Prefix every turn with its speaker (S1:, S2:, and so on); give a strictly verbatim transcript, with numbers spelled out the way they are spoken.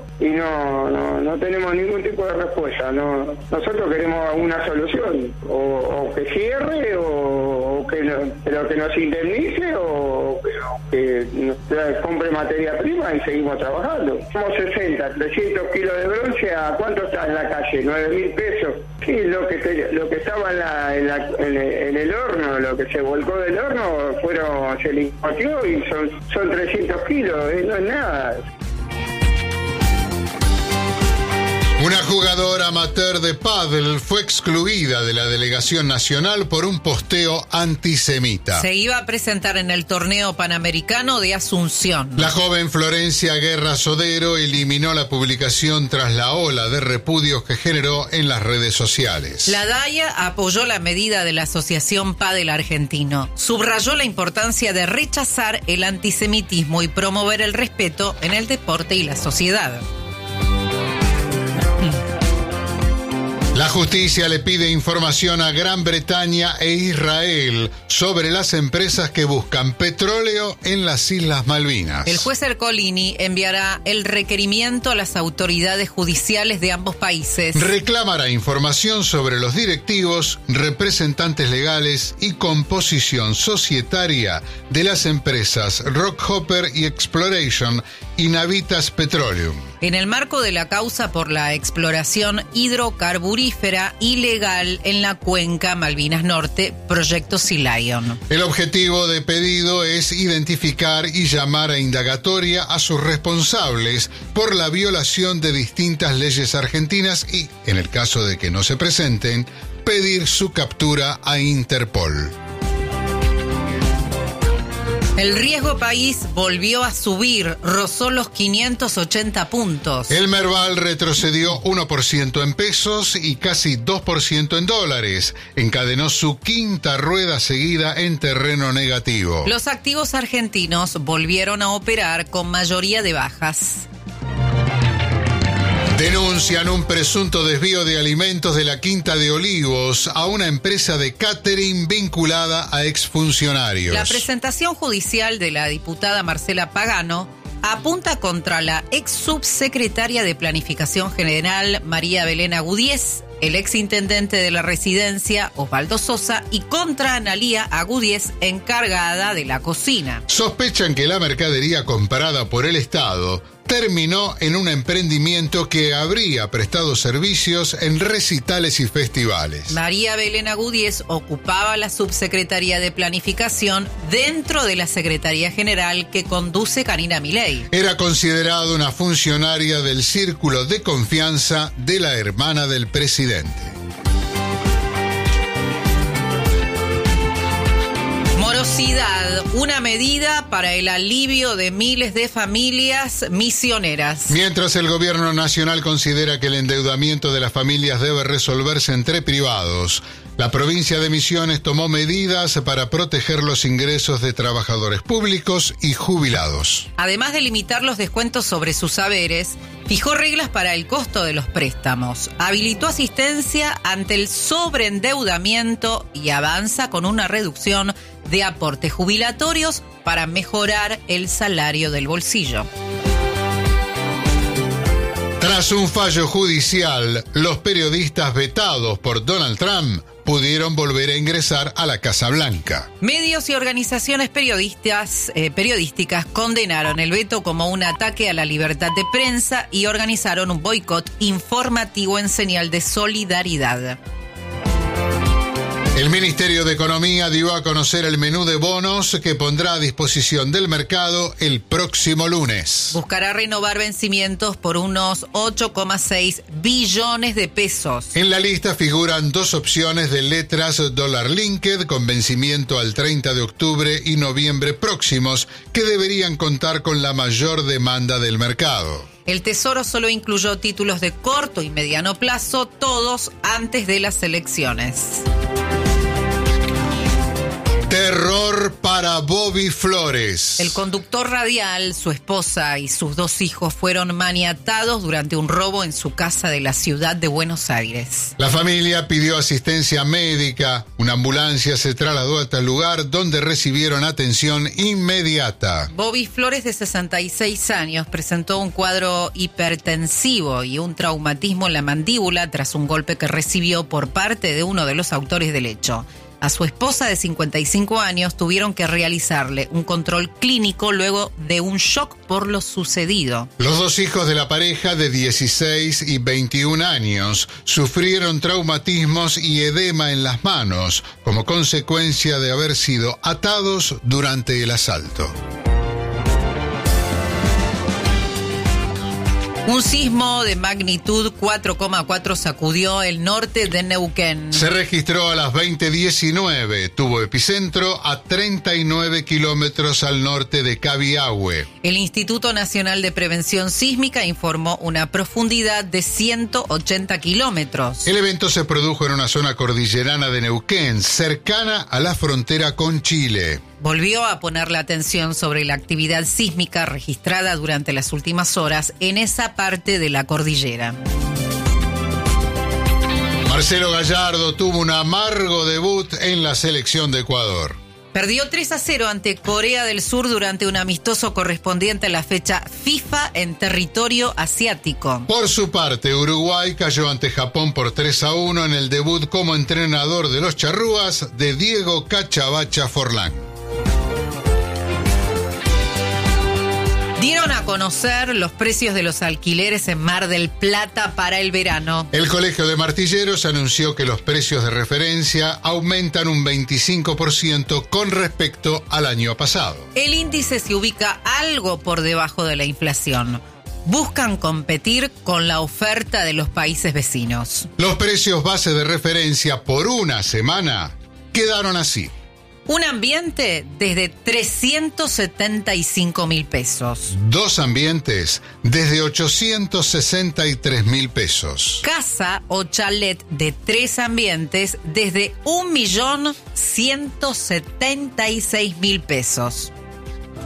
S1: y no, no no tenemos ningún tipo de respuesta. No, nosotros queremos una solución, o, o que cierre, o, o que no, pero que nos indemnice, o, o que nos compre materia prima y seguimos trabajando. Somos sesenta, trescientos kilos de bronce, ¿a cuánto está en la calle? nueve mil pesos. Sí, lo que te, lo que estaba en, la, en, la, en, el, en el horno, lo que se volcó del horno, fueron se limpió y son, son trescientos kilos, ¿eh? No es nada.
S2: Una jugadora amateur de pádel fue excluida de la delegación nacional por un posteo antisemita.
S3: Se iba a presentar en el torneo panamericano de Asunción.
S2: La joven Florencia Guerra Sodero eliminó la publicación tras la ola de repudios que generó en las redes sociales.
S3: La DAIA apoyó la medida de la Asociación Pádel Argentino. Subrayó la importancia de rechazar el antisemitismo y promover el respeto en el deporte y la sociedad.
S2: La justicia le pide información a Gran Bretaña e Israel sobre las empresas que buscan petróleo en las Islas Malvinas.
S3: El juez Ercolini enviará el requerimiento a las autoridades judiciales de ambos países.
S2: Reclamará información sobre los directivos, representantes legales y composición societaria de las empresas Rockhopper y Exploration y Navitas Petroleum.
S3: En el marco de la causa por la exploración hidrocarburífera ilegal en la cuenca Malvinas Norte, Proyecto Sea Lion.
S2: El objetivo de pedido es identificar y llamar a indagatoria a sus responsables por la violación de distintas leyes argentinas y, en el caso de que no se presenten, pedir su captura a Interpol.
S3: El riesgo país volvió a subir, rozó los quinientos ochenta puntos.
S2: El Merval retrocedió uno por ciento en pesos y casi dos por ciento en dólares. Encadenó su quinta rueda seguida en terreno negativo.
S3: Los activos argentinos volvieron a operar con mayoría de bajas.
S2: Denuncian un presunto desvío de alimentos de la Quinta de Olivos a una empresa de catering vinculada a exfuncionarios.
S3: La presentación judicial de la diputada Marcela Pagano apunta contra la ex subsecretaria de Planificación General María Belén Agudíez, el ex intendente de la residencia Osvaldo Sosa y contra Analía Agudíez, encargada de la cocina.
S2: Sospechan que la mercadería comprada por el Estado terminó en un emprendimiento que habría prestado servicios en recitales y festivales.
S3: María Belén Agudíez ocupaba la subsecretaría de Planificación dentro de la Secretaría General que conduce Karina Milei.
S2: Era considerada una funcionaria del círculo de confianza de la hermana del presidente.
S3: Morosidad, una medida para el alivio de miles de familias misioneras.
S2: Mientras el gobierno nacional considera que el endeudamiento de las familias debe resolverse entre privados, la provincia de Misiones tomó medidas para proteger los ingresos de trabajadores públicos y jubilados.
S3: Además de limitar los descuentos sobre sus haberes, fijó reglas para el costo de los préstamos, habilitó asistencia ante el sobreendeudamiento y avanza con una reducción de aportes jubilatorios para mejorar el salario del bolsillo.
S2: Tras un fallo judicial, los periodistas vetados por Donald Trump pudieron volver a ingresar a la Casa Blanca.
S3: Medios y organizaciones periodistas, eh, periodísticas condenaron el veto como un ataque a la libertad de prensa y organizaron un boicot informativo en señal de solidaridad.
S2: El Ministerio de Economía dio a conocer el menú de bonos que pondrá a disposición del mercado el próximo lunes.
S3: Buscará renovar vencimientos por unos ocho coma seis billones de pesos.
S2: En la lista figuran dos opciones de letras Dollar Linked con vencimiento al treinta de octubre y noviembre próximos, que deberían contar con la mayor demanda del mercado.
S3: El Tesoro solo incluyó títulos de corto y mediano plazo, todos antes de las elecciones.
S2: Terror para Bobby Flores.
S3: El conductor radial, su esposa y sus dos hijos fueron maniatados durante un robo en su casa de la ciudad de Buenos Aires.
S2: La familia pidió asistencia médica. Una ambulancia se trasladó hasta el lugar donde recibieron atención inmediata.
S3: Bobby Flores, de sesenta y seis años, presentó un cuadro hipertensivo y un traumatismo en la mandíbula tras un golpe que recibió por parte de uno de los autores del hecho. A su esposa de cincuenta y cinco años tuvieron que realizarle un control clínico luego de un shock por lo sucedido.
S2: Los dos hijos de la pareja, de dieciséis y veintiún años, sufrieron traumatismos y edema en las manos como consecuencia de haber sido atados durante el asalto.
S3: Un sismo de magnitud cuatro coma cuatro sacudió el norte de Neuquén.
S2: Se registró a las veinte diecinueve. Tuvo epicentro a treinta y nueve kilómetros al norte de Cabiahue.
S3: El Instituto Nacional de Prevención Sísmica informó una profundidad de ciento ochenta kilómetros.
S2: El evento se produjo en una zona cordillerana de Neuquén, cercana a la frontera con Chile.
S3: Volvió a poner la atención sobre la actividad sísmica registrada durante las últimas horas en esa parte de la cordillera.
S2: Marcelo Gallardo tuvo un amargo debut en la selección de Ecuador.
S3: Perdió tres a cero ante Corea del Sur durante un amistoso correspondiente a la fecha FIFA en territorio asiático.
S2: Por su parte, Uruguay cayó ante Japón por tres a uno en el debut como entrenador de los charrúas de Diego Cachavacha Forlán.
S3: Dieron a conocer los precios de los alquileres en Mar del Plata para el verano.
S2: El Colegio de Martilleros anunció que los precios de referencia aumentan un veinticinco por ciento con respecto al año pasado.
S3: El índice se ubica algo por debajo de la inflación. Buscan competir con la oferta de los países vecinos.
S2: Los precios base de referencia por una semana quedaron así.
S3: Un ambiente desde trescientos setenta y cinco mil pesos.
S2: Dos ambientes desde ochocientos sesenta y tres mil pesos.
S3: Casa o chalet de tres ambientes desde un millón ciento setenta y seis mil pesos.